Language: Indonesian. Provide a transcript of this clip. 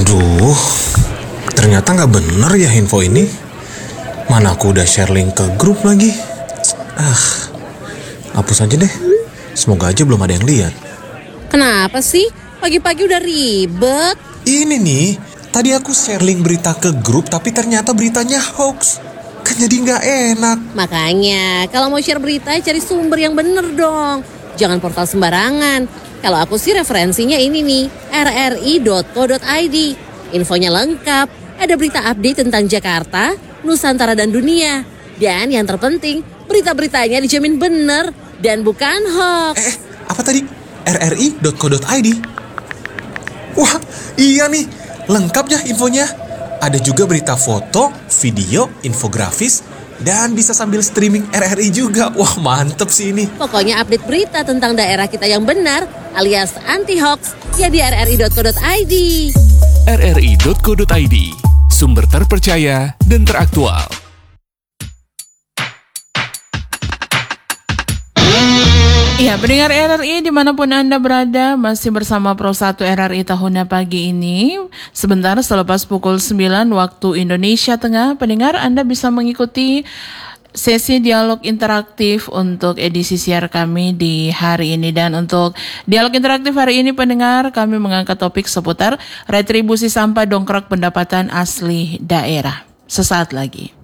Aduh, ternyata nggak bener ya info ini. Mana aku udah share link ke grup lagi. Hapus aja deh. Semoga aja belum ada yang lihat. Kenapa sih? Pagi-pagi udah ribet. Ini nih, tadi aku share link berita ke grup tapi ternyata beritanya hoax. Kan jadi nggak enak. Makanya, kalau mau share berita, cari sumber yang bener dong. Jangan portal sembarangan. Kalau aku sih referensinya ini nih, rri.co.id. Infonya lengkap, ada berita update tentang Jakarta, Nusantara dan dunia. Dan yang terpenting, berita-beritanya dijamin bener dan bukan hoax. Apa tadi? rri.co.id? Wah, iya nih, lengkap ya infonya. Ada juga berita foto, video, infografis, dan bisa sambil streaming RRI juga. Wah, mantep sih ini. Pokoknya update berita tentang daerah kita yang benar alias anti-hoax ya di rri.co.id. rri.co.id, sumber terpercaya dan teraktual. Ya, pendengar RRI dimanapun Anda berada, masih bersama Pro 1 RRI Tahunnya pagi ini. Sebentar selepas pukul 9 waktu Indonesia Tengah, pendengar Anda bisa mengikuti sesi dialog interaktif untuk edisi siar kami di hari ini. Dan untuk dialog interaktif hari ini, pendengar, kami mengangkat topik seputar retribusi sampah dongkrak pendapatan asli daerah. Sesaat lagi.